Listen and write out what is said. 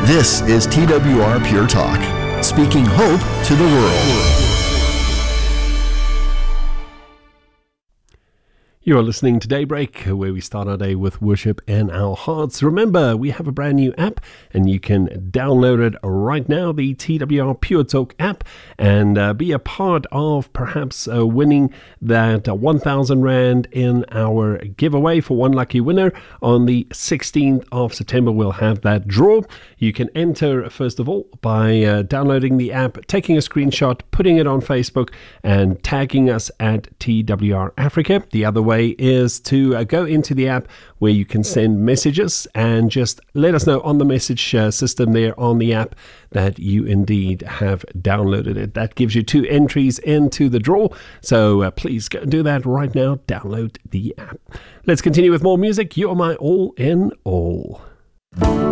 This is TWR Pure Talk, speaking hope to the world. You are listening to Daybreak, where we start our day with worship in our hearts. Remember, we have a brand new app, and you can download it right now, the TWR Pure Talk app, and be a part of perhaps winning that 1,000 Rand in our giveaway for one lucky winner. On the 16th of September, we'll have that draw. You can enter, first of all, by downloading the app, taking a screenshot, putting it on Facebook, and tagging us at TWR Africa. The other way is to go into the app where you can send messages and just let us know on the message system there on the app that you indeed have downloaded it. That gives you 2 entries into the draw. So please go and do that right now. Download the app. Let's continue with more music. You're my all in all.